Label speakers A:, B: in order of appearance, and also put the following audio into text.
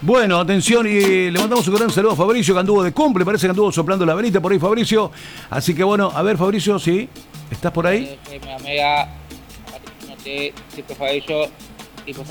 A: Bueno, atención, y le mandamos un gran saludo a Fabricio, que anduvo de cumple, parece que anduvo soplando la velita por ahí, Fabricio. Así que bueno, a ver, Fabricio, ¿sí? ¿Estás por ahí?
B: Mi amiga, no te, si por favor, yo